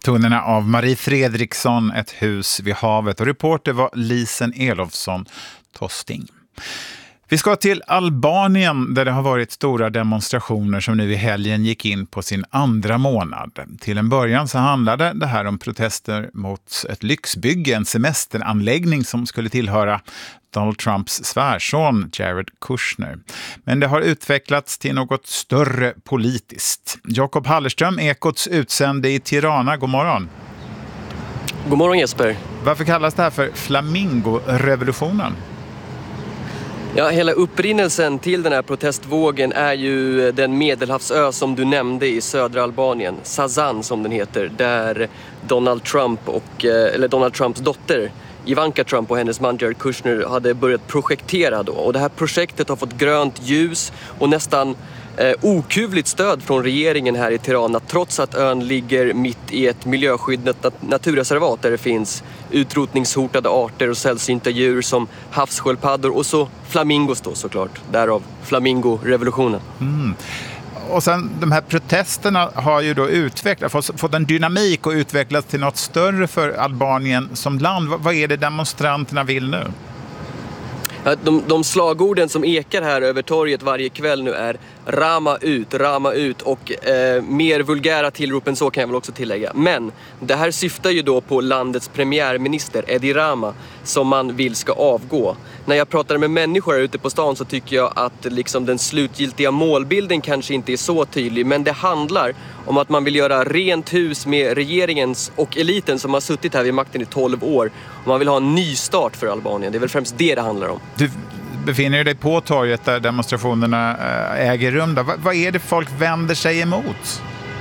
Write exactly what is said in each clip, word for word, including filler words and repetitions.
Tonerna av Marie Fredriksson, Ett hus vid havet, och reporter var Lisen Elofsson Tosting. Vi ska till Albanien där det har varit stora demonstrationer som nu i helgen gick in på sin andra månad. Till en början så handlade det här om protester mot ett lyxbygge, en semesteranläggning som skulle tillhöra Donald Trumps svärson Jared Kushner. Men det har utvecklats till något större politiskt. Jakob Hallerström, Ekots utsände i Tirana. God morgon. God morgon Jesper. Varför kallas det här för Flamingo-revolutionen? Ja, hela upprinnelsen till den här protestvågen är ju den medelhavsö som du nämnde i södra Albanien, Sazan som den heter, där Donald Trump och eller Donald Trumps dotter Ivanka Trump och hennes man Jared Kushner hade börjat projektera då. Och det här projektet har fått grönt ljus och nästan eh, okuvligt stöd från regeringen här i Tirana, trots att ön ligger mitt i ett miljöskyddat nat- naturreservat där det finns utrotningshotade arter och sällsynta djur som havssköldpaddor och så flamingos då såklart, därav Flamingo-revolutionen. Mm. Och sen de här protesterna har ju då utvecklats, fått en dynamik och utvecklats till något större för Albanien som land. Vad är det demonstranterna vill nu? De, de slagorden som ekar här över torget varje kväll nu är Rama ut, Rama ut och eh, mer vulgära tillropen så kan jag väl också tillägga. Men det här syftar ju då på landets premiärminister Edi Rama som man vill ska avgå. När jag pratar med människor ute på stan så tycker jag att liksom den slutgiltiga målbilden kanske inte är så tydlig. Men det handlar om att man vill göra rent hus med regeringens och eliten som har suttit här vid makten i tolv år. Och man vill ha en ny start för Albanien. Det är väl främst det det handlar om. Du befinner dig på torget där demonstrationerna äger rum. Vad, vad är det folk vänder sig emot?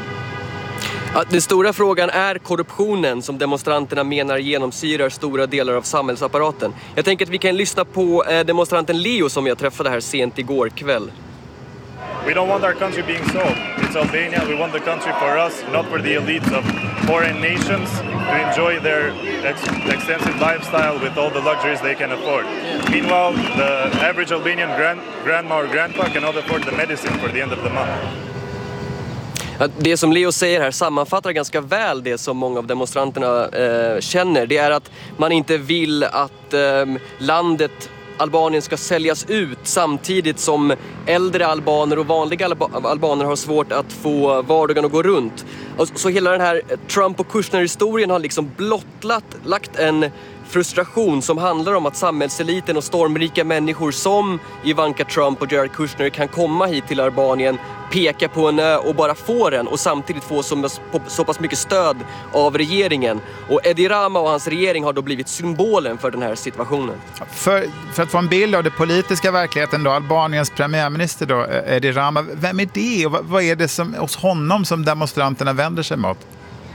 Ja, den stora frågan är korruptionen som demonstranterna menar genomsyrar stora delar av samhällsapparaten. Jag tänker att vi kan lyssna på eh, demonstranten Leo som jag träffade här sent igår kväll. We don't want our country being sold. It's Albania. We want the country for us, not for the elites of foreign nations to enjoy their ex- extensive lifestyle with all the luxuries they can afford. Meanwhile, the average Albanian grand- grandma or grandpa cannot afford the medicine for the end of the month. Det som Leo säger här sammanfattar ganska väl det som många av demonstranterna eh, känner. Det är att man inte vill att eh, landet Albanien ska säljas ut samtidigt som äldre albaner och vanliga alba- albaner har svårt att få vardagen att gå runt. Och så hela den här Trump och Kushner-historien har liksom blottlat, lagt en frustration som handlar om att samhällseliten och stormrika människor som Ivanka Trump och Jared Kushner kan komma hit till Albanien, peka på en ö och bara få den och samtidigt få så, så pass mycket stöd av regeringen. Och Edi Rama och hans regering har då blivit symbolen för den här situationen. För, för att få en bild av den politiska verkligheten då, Albaniens premiärminister då, Edi Rama, vem är det och vad, vad är det som, hos honom som demonstranterna vänder sig mot?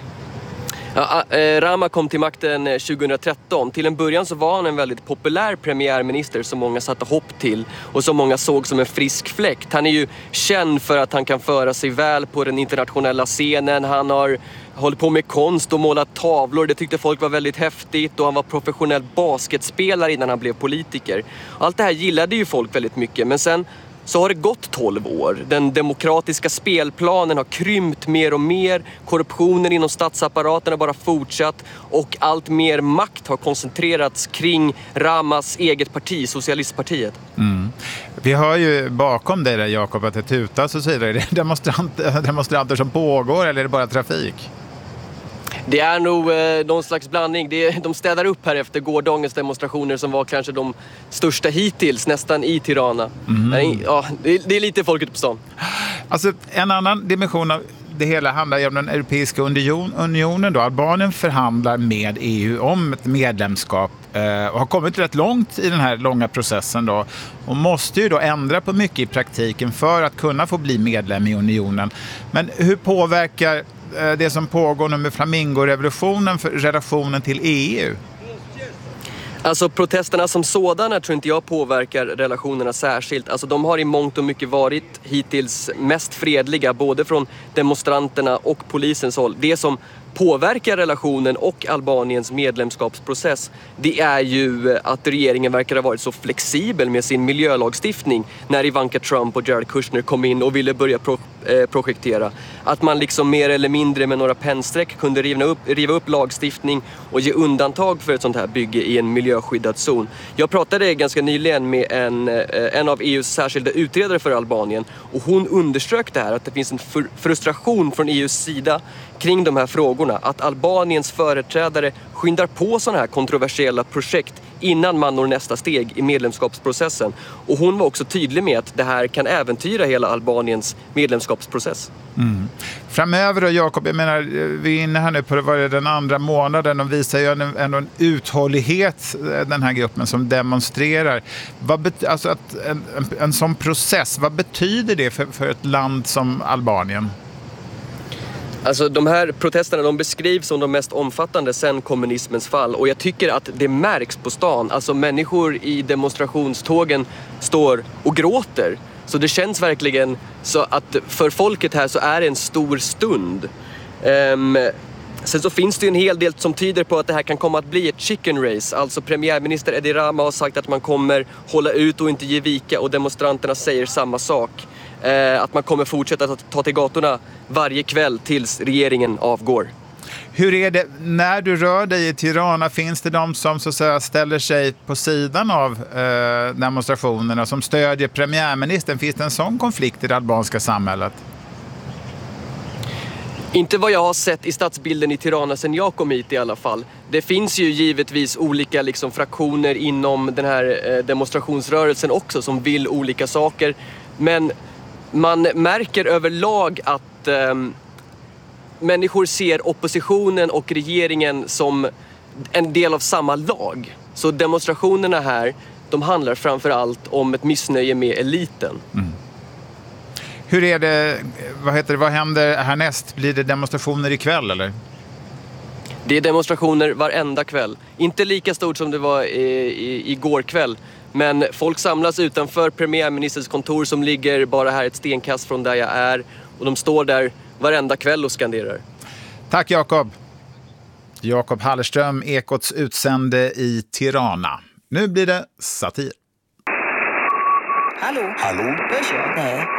Ja, Rama kom till makten tjugohundratretton. Till en början så var han en väldigt populär premiärminister som många satte hopp till och som många såg som en frisk fläkt. Han är ju känd för att han kan föra sig väl på den internationella scenen. Han har hållit på med konst och målat tavlor. Det tyckte folk var väldigt häftigt och han var professionell basketspelare innan han blev politiker. Allt det här gillade ju folk väldigt mycket, men sen så har det gått tolv år. Den demokratiska spelplanen har krympt mer och mer. Korruptionen inom statsapparaten har bara fortsatt. Och allt mer makt har koncentrerats kring Ramas eget parti, Socialistpartiet. Mm. Vi hör ju bakom dig där, Jakob, att det tutas och så vidare. Är det demonstranter, demonstranter som pågår eller är det bara trafik? Det är nog eh, någon slags blandning. Det är, de städar upp här efter gårdagens demonstrationer som var kanske de största hittills, nästan i Tirana. Mm. Ja, det, det är lite folk ute på stan. Alltså, en annan dimension av det hela handlar ju om den Europeiska union, unionen. Då. Albanien förhandlar med E U om ett medlemskap eh, och har kommit rätt långt i den här långa processen. Då, och måste ju då ändra på mycket i praktiken för att kunna få bli medlem i unionen. Men hur påverkar det som pågår nu med Flamingo-revolutionen för relationen till E U? Alltså protesterna som sådana tror inte jag påverkar relationerna särskilt. Alltså de har i mångt och mycket varit hittills mest fredliga både från demonstranterna och polisens håll. Det som påverkar relationen och Albaniens medlemskapsprocess, det är ju att regeringen verkar ha varit så flexibel med sin miljölagstiftning när Ivanka Trump och Jared Kushner kom in och ville börja pro- eh, projektera. Att man liksom mer eller mindre med några pennsträck kunde riva upp, riva upp lagstiftning och ge undantag för ett sånt här bygge i en miljöskyddad zon. Jag pratade ganska nyligen med en, eh, en av E U:s särskilda utredare för Albanien och hon underströk det här att det finns en fr- frustration från E U:s sida kring de här frågorna. Att Albaniens företrädare skyndar på sådana här kontroversiella projekt innan man når nästa steg i medlemskapsprocessen. Och hon var också tydlig med att det här kan äventyra hela Albaniens medlemskapsprocess. Mm. Framöver då, Jakob, jag menar, vi är inne här nu på det, var det den andra månaden och visar ju ändå en uthållighet, den här gruppen som demonstrerar. Vad bet- alltså att en, en, en sån process, vad betyder det för, för ett land som Albanien? Alltså de här protesterna, de beskrivs som de mest omfattande sedan kommunismens fall och jag tycker att det märks på stan. Alltså människor i demonstrationstågen står och gråter. Så det känns verkligen så att för folket här så är det en stor stund. Um, sen så finns det ju en hel del som tyder på att det här kan komma att bli ett chicken race. Alltså premiärminister Edi Rama har sagt att man kommer hålla ut och inte ge vika och demonstranterna säger samma sak. Uh, att man kommer fortsätta att ta till gatorna varje kväll tills regeringen avgår. Hur är det när du rör dig i Tirana? Finns det de som så att säga ställer sig på sidan av eh, demonstrationerna, som stödjer premiärministern? Finns det en sån konflikt i det albanska samhället? Inte vad jag har sett i stadsbilden i Tirana sedan jag kom hit i alla fall. Det finns ju givetvis olika liksom, fraktioner inom den här eh, demonstrationsrörelsen också som vill olika saker. Men man märker överlag att eh, människor ser oppositionen och regeringen som en del av samma lag. Så demonstrationerna här, de handlar framför allt om ett missnöje med eliten. Mm. Hur är det, vad heter det, vad händer härnäst? Blir det demonstrationer ikväll eller? Det är demonstrationer varenda kväll. Inte lika stort som det var i, i, igår kväll. Men folk samlas utanför premiärministerns kontor som ligger bara här ett stenkast från där jag är. Och de står där varenda kväll och skanderar. Tack Jakob. Jakob Hallerström, Ekots utsände i Tirana. Nu blir det satir. Hallå? Hallå? Hörs jag? Nej.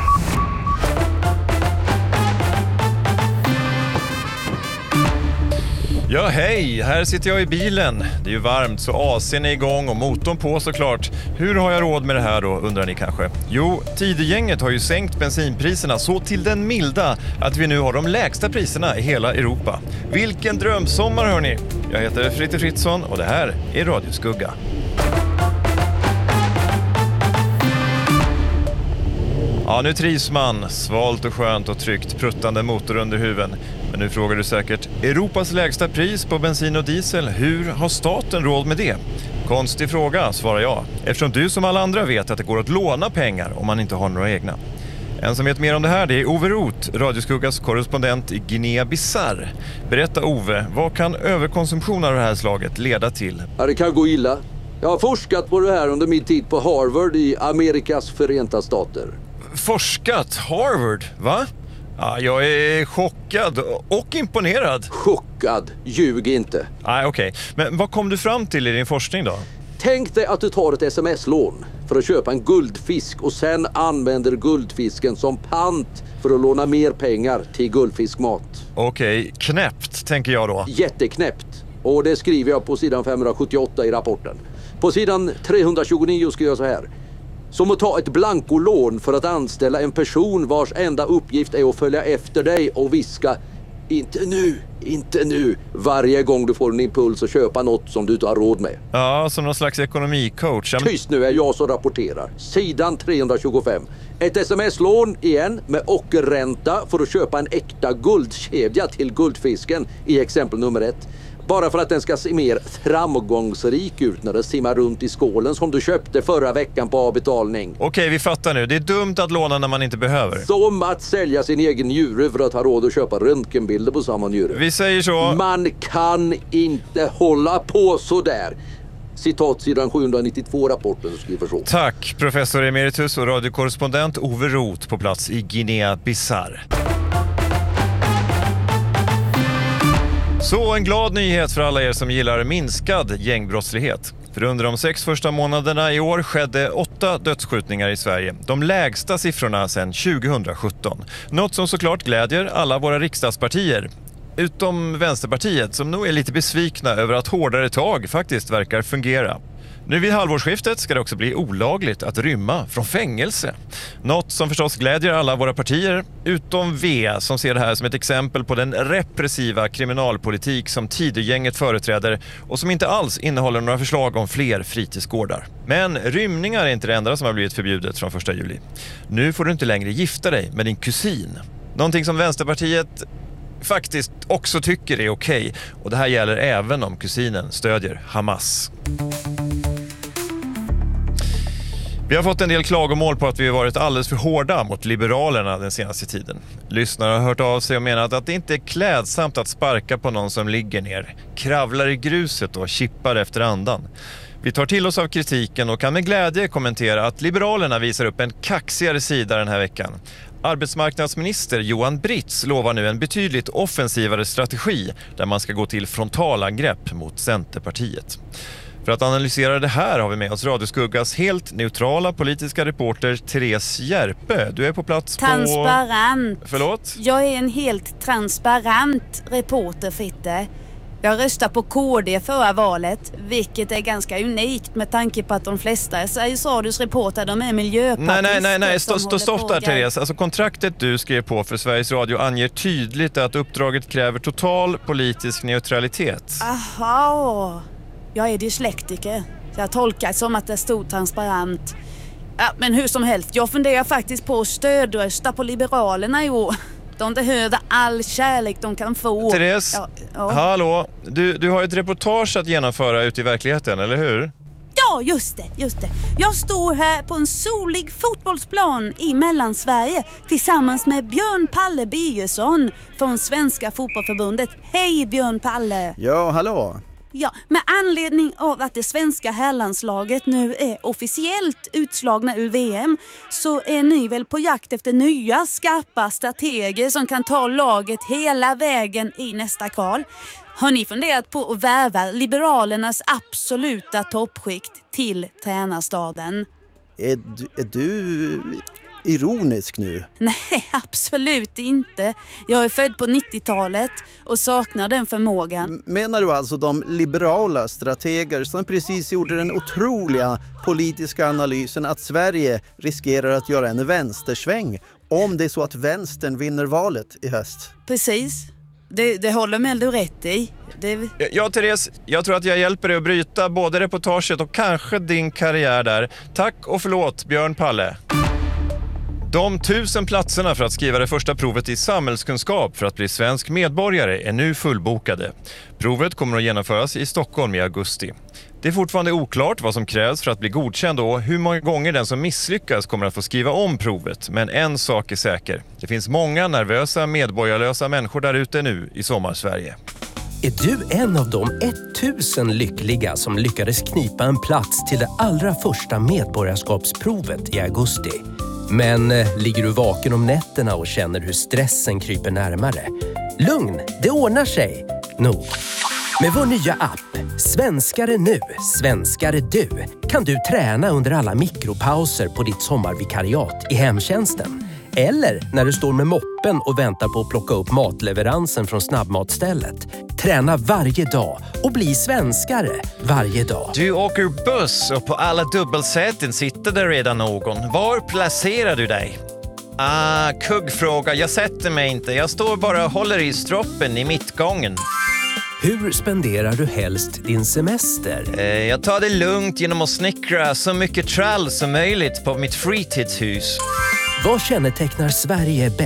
Ja, hej! Här sitter jag i bilen. Det är ju varmt så A C:n är igång och motorn på såklart. Hur har jag råd med det här då, undrar ni kanske? Jo, Tidegänget har ju sänkt bensinpriserna så till den milda att vi nu har de lägsta priserna i hela Europa. Vilken drömsommar hörni! Jag heter Fritte Fritzson och det här är Radioskugga. Ja, nu trivs man. Svalt och skönt och tryggt, pruttande motor under huven. Men nu frågar du säkert, Europas lägsta pris på bensin och diesel, hur har staten råd med det? Konstig fråga, svarar jag. Eftersom du som alla andra vet att det går att låna pengar om man inte har några egna. En som vet mer om det här, det är Ove Roth, Radioskuggas korrespondent i Guinea-Bissau. Berätta Ove, vad kan överkonsumtion av det här slaget leda till? Ja, det kan gå illa. Jag har forskat på det här under min tid på Harvard i Amerikas Förenta Stater. Forskat? Harvard? Va? Ja, jag är chockad och imponerad. Chockad? Ljug inte. Nej, okej. Okay. Men vad kom du fram till i din forskning då? Tänk dig att du tar ett sms-lån för att köpa en guldfisk och sen använder guldfisken som pant för att låna mer pengar till guldfiskmat. Okej, okay. Knäppt tänker jag då. Jätteknäppt. Och det skriver jag på sidan femhundrasjuttioåtta i rapporten. På sidan trehundratjugonio skriver jag så här. Som att ta ett blankolån för att anställa en person vars enda uppgift är att följa efter dig och viska inte nu, inte nu, varje gång du får en impuls att köpa något som du inte har råd med. Ja, som någon slags ekonomicoach. Jag... Tyst nu, är jag som rapporterar. Sidan trehundratjugofem. Ett sms-lån igen med ockerränta för att köpa en äkta guldkedja till guldfisken i exempel nummer ett. Bara för att den ska se mer framgångsrik ut när den simmar runt i skålen som du köpte förra veckan på avbetalning. Okej, vi fattar nu. Det är dumt att låna när man inte behöver. Som att sälja sin egen njure för att ha råd att köpa röntgenbilder på samma njure. Vi säger så. Man kan inte hålla på så där. Citat sidan sjuhundranittiotvå rapporten skriver så. Tack, professor emeritus och radiokorrespondent Ove Roth på plats i Guinea-Bissau. Så en glad nyhet för alla er som gillar minskad gängbrottslighet. För under de sex första månaderna i år skedde åtta dödsskjutningar i Sverige. De lägsta siffrorna sedan tjugohundrasjutton. Något som såklart glädjer alla våra riksdagspartier. Utom Vänsterpartiet som nog är lite besvikna över att hårdare tag faktiskt verkar fungera. Nu vid halvårsskiftet ska det också bli olagligt att rymma från fängelse. Något som förstås glädjer alla våra partier, utom V som ser det här som ett exempel på den repressiva kriminalpolitik som Tidögänget företräder och som inte alls innehåller några förslag om fler fritidsgårdar. Men rymningar är inte det enda som har blivit förbjudet från första juli. Nu får du inte längre gifta dig med din kusin. Någonting som Vänsterpartiet faktiskt också tycker är okej. Och det här gäller även om kusinen stödjer Hamas. Vi har fått en del klagomål på att vi har varit alldeles för hårda mot Liberalerna den senaste tiden. Lyssnare har hört av sig och menat att det inte är klädsamt att sparka på någon som ligger ner, kravlar i gruset och kippar efter andan. Vi tar till oss av kritiken och kan med glädje kommentera att Liberalerna visar upp en kaxigare sida den här veckan. Arbetsmarknadsminister Johan Britz lovar nu en betydligt offensivare strategi där man ska gå till frontalangrepp mot Centerpartiet. För att analysera det här har vi med oss Radio Skuggas helt neutrala politiska reporter Therese Järpe. Du är på plats på... Transparent. Förlåt? Jag är en helt transparent reporter, Fritte. Jag röstade på K D förra valet, vilket är ganska unikt med tanke på att de flesta Sveriges Radios reporter, de är miljöpartister. Nej, nej, nej, nej. Stå, stå, stopp där, frågar. Therese. Alltså kontraktet du skrev på för Sveriges Radio anger tydligt att uppdraget kräver total politisk neutralitet. Aha, jag är dyslektiker. Jag tolkar som att det stod transparent. Ja, men hur som helst, jag funderar faktiskt på att stödrösta på Liberalerna i år. De behöver all kärlek de kan få. Therese, ja, ja. hallå. Du, du har ett reportage att genomföra ute i verkligheten, eller hur? Ja, just det, just det. Jag står här på en solig fotbollsplan i Mellansverige tillsammans med Björn Palle Birgersson från Svenska fotbollförbundet. Hej Björn Palle! Ja, hallå! Ja, med anledning av att det svenska herrlandslaget nu är officiellt utslagna ur V M så är ni väl på jakt efter nya skarpa strateger som kan ta laget hela vägen i nästa kval. Har ni funderat på att värva Liberalernas absoluta toppskikt till tränarstaden? Är du, är du ironisk nu? Nej, absolut inte. Jag är född på nittiotalet och saknar den förmågan. Menar du alltså de liberala strateger som precis gjorde den otroliga politiska analysen att Sverige riskerar att göra en vänstersväng om det är så att vänstern vinner valet i höst? Precis. Det, det håller med du rätt i. Det... Ja, Therese, jag tror att jag hjälper dig att bryta både reportaget och kanske din karriär där. Tack och förlåt, Björn Palle. De tusen platserna för att skriva det första provet i samhällskunskap för att bli svensk medborgare är nu fullbokade. Provet kommer att genomföras i Stockholm i augusti. Det är fortfarande oklart vad som krävs för att bli godkänd och hur många gånger den som misslyckas kommer att få skriva om provet. Men en sak är säker. Det finns många nervösa, medborgarlösa människor där ute nu i sommarsverige. Är du en av de tusen lyckliga som lyckades knipa en plats till det allra första medborgarskapsprovet i augusti? Men eh, ligger du vaken om nätterna och känner hur stressen kryper närmare? Lugn, det ordnar sig. Nog. Med vår nya app, Svenskare nu, Svenskare du, kan du träna under alla mikropauser på ditt sommarvikariat i hemtjänsten. Eller när du står med moppen och väntar på att plocka upp matleveransen från snabbmatstället. Träna varje dag och bli svenskare varje dag. Du åker buss och på alla dubbelsäten sitter det redan någon. Var placerar du dig? Ah, kuggfråga. Jag sätter mig inte. Jag står bara och håller i stroppen i mittgången. Hur spenderar du helst din semester? Eh, jag tar det lugnt genom att snickra så mycket trall som möjligt på mitt fritidshus. Vad kännetecknar Sverige bäst?